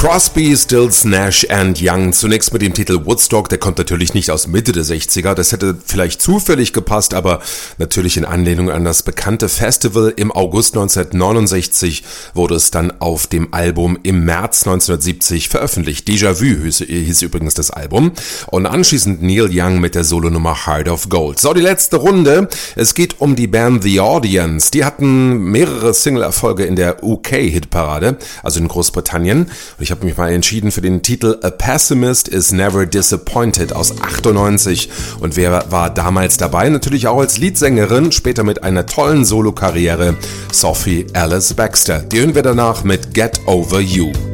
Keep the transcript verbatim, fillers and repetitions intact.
Crosby, Stills, Nash and Young. Zunächst mit dem Titel Woodstock, der kommt natürlich nicht aus Mitte der sechziger, das hätte vielleicht zufällig gepasst, aber natürlich in Anlehnung an das bekannte Festival. Im August neunzehnhundertneunundsechzig wurde es dann auf dem Album im März neunzehnhundertsiebzig veröffentlicht. Déjà-vu hieß, hieß übrigens das Album. Und anschließend Neil Young mit der Solonummer Heart of Gold. So, die letzte Runde. Es geht um die Band The Audience. Die hatten mehrere Single-Erfolge in der U K-Hitparade, also in Großbritannien. Und ich Ich habe mich mal entschieden für den Titel A Pessimist is Never Disappointed aus achtundneunzig. Und wer war damals dabei? Natürlich auch als Leadsängerin, später mit einer tollen Solokarriere, Sophie Alice Baxter. Die hören wir danach mit Get Over You.